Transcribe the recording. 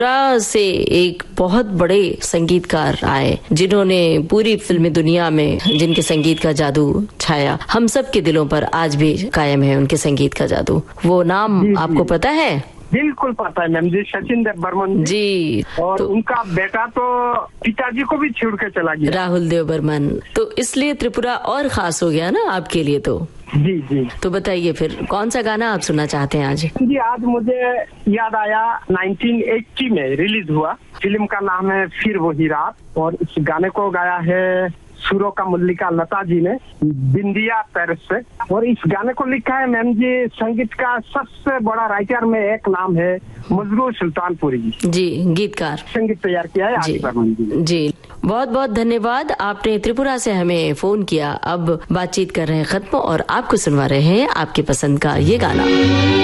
से एक बहुत बड़े संगीतकार आए जिन्होंने पूरी फिल्मी दुनिया में जिनके संगीत का जादू छाया, हम सब के दिलों पर आज भी कायम है उनके संगीत का जादू। वो नाम आपको पता है? बिल्कुल पता है मैम जी, सचिन देव बर्मन जी। और तो उनका बेटा तो पिताजी को भी छोड़ के चला गया, राहुल देव बर्मन। तो इसलिए त्रिपुरा और खास हो गया ना आपके लिए। तो जी जी। तो बताइए फिर कौन सा गाना आप सुनना चाहते हैं आज? जी आज मुझे याद आया 1980 में रिलीज हुआ फिल्म का नाम है फिर वही रात, और इस गाने को गाया है सुरों का मल्लिका लता जी ने बिंदिया पेरिस से। और इस गाने को लिखा है मैम जी संगीत का सबसे बड़ा राइटर में एक नाम है मजरूर सुल्तानपुरी जी, गीतकार। संगीत तैयार किया है जी। जी बहुत बहुत धन्यवाद, आपने त्रिपुरा से हमें फोन किया। अब बातचीत कर रहे हैं खत्म और आपको सुनवा रहे हैं आपके पसंद का ये गाना।